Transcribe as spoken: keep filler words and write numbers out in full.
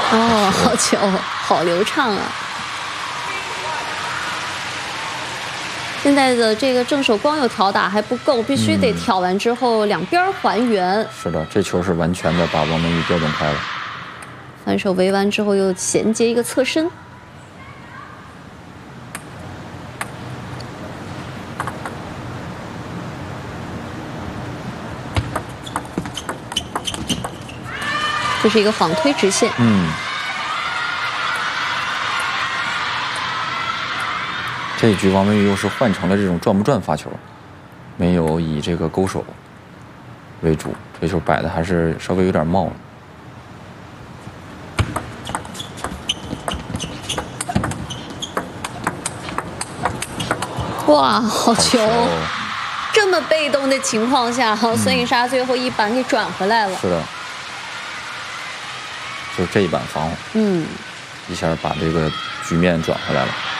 哦，好球，好流畅啊！现在的这个正手光有挑打还不够，必须得挑完之后两边还原。 是的，这球是完全的把王文玉调动开了。 反手围完之后又衔接一个侧身。这是一个晃推直线。 嗯。这一局王文玉又是换成了这种转不转发球，没有以这个勾手为主，这球摆的还是稍微有点冒了。 哇，好球！这么被动的情况下，哈、嗯，孙颖莎最后一板给转回来了。 是的，就这一板防， 嗯， 一下把这个局面转回来了。